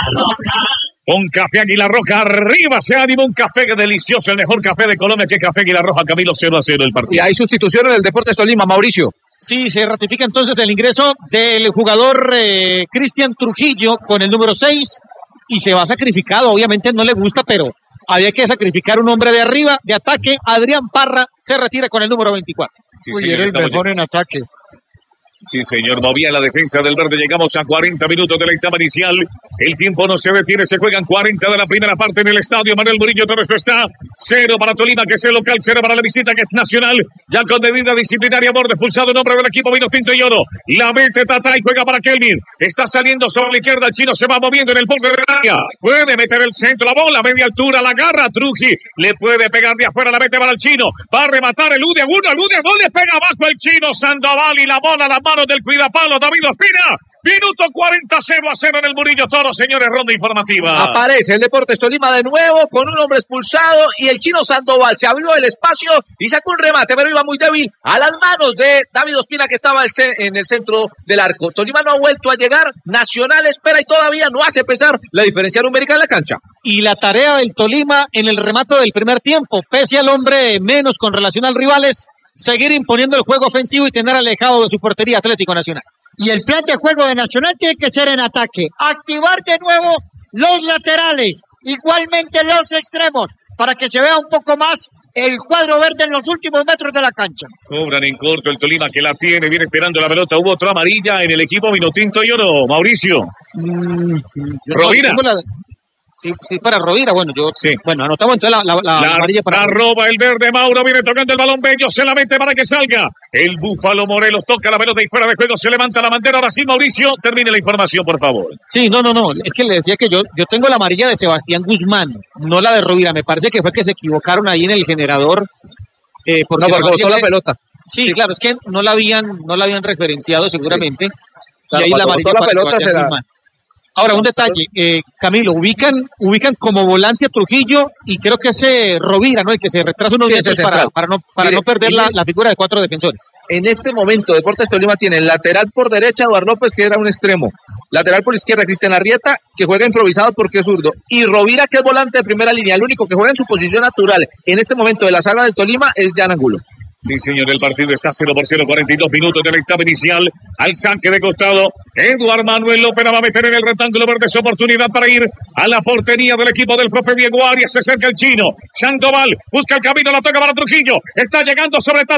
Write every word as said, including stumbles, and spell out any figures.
Roja. Un café Águila Roja, arriba se anima, un café delicioso, el mejor café de Colombia, que Café Águila Roja, Camilo, cero a cero el partido. Y hay sustitución en el Deportes Tolima, Mauricio. Sí, se ratifica entonces el ingreso del jugador eh, Cristian Trujillo con el número seis y se va sacrificado, obviamente no le gusta, pero había que sacrificar un hombre de arriba, de ataque. Adrián Parra se retira con el número veinticuatro. Sí, Uy, señor, era el mejor en ataque. Sí, señor, movía la defensa del verde. Llegamos a cuarenta minutos de la etapa inicial. El tiempo no se detiene, se juegan cuarenta de la primera parte en el estadio Manuel Murillo. Todo esto está cero para Tolima, que es el local, cero para la visita, que es nacional. Ya con medida disciplinaria, borde expulsado en nombre del equipo vino tinto y oro. La mete Tata y juega para Kelvin. Está saliendo sobre la izquierda, el chino se va moviendo en el borde del área. Puede meter el centro, la bola, media altura, la agarra Truji. Le puede pegar de afuera, la mete para el chino. Va a rematar, elude a uno, elude a dos, le pega abajo el chino Sandoval y la bola, la mano del cuidapalo David Ospina. Minuto cuarenta, cero a cero en el Murillo Toro, señores, ronda informativa. Aparece el Deportes Tolima de nuevo con un hombre expulsado y el chino Sandoval se abrió el espacio y sacó un remate, pero iba muy débil a las manos de David Ospina, que estaba en el centro del arco. Tolima no ha vuelto a llegar, Nacional espera y todavía no hace pesar la diferencia numérica en la cancha. Y la tarea del Tolima en el remate del primer tiempo, pese al hombre menos con relación al rival, es seguir imponiendo el juego ofensivo y tener alejado de su portería Atlético Nacional. Y el plan de juego de Nacional tiene que ser en ataque. Activar de nuevo los laterales, igualmente los extremos, para que se vea un poco más el cuadro verde en los últimos metros de la cancha. Cobran en corto el Tolima, que la tiene, viene esperando la pelota. Hubo otra amarilla en el equipo vinotinto y oro, Mauricio. Mm, Rovira. No, Sí, sí, para Rovira, bueno, yo, sí. bueno, anotamos entonces la, la, la, la, la amarilla para... La roba el verde, Mauro, viene tocando el balón bello, se la mete para que salga. El Búfalo Morelos toca la pelota y fuera de juego se levanta la bandera. Ahora sí, Mauricio, termine la información, por favor. Sí, no, no, no, es que le decía que yo, yo tengo la amarilla de Sebastián Guzmán, no la de Rovira. Me parece que fue que se equivocaron ahí en el generador. Eh, porque no, porque botó la pelota. Sí, sí, claro, es que no la habían, no la habían referenciado seguramente. Sí. O sea, y ahí la amarilla la para pelota Sebastián será... Guzmán. Ahora, un detalle, eh, Camilo, ubican ubican como volante a Trujillo y creo que es eh, Rovira, ¿no? El que se retrasa unos sí, metros para, para no para Mire, no perder la, la figura de cuatro defensores. En este momento, Deportes Tolima tiene el lateral por derecha, Eduardo López, que era un extremo. Lateral por izquierda, Cristian Arrieta, que juega improvisado porque es zurdo. Y Rovira, que es volante de primera línea. El único que juega en su posición natural en este momento de la saga del Tolima es Jan Angulo. Sí, señor, el partido está cero por cero, cuarenta y dos minutos de la etapa inicial. Al saque de costado, Eduardo Manuel López va a meter en el rectángulo verde su oportunidad para ir a la portería del equipo del profe Diego Arias. Se acerca el chino. Sandoval busca el camino, la toca para Trujillo. Está llegando sobre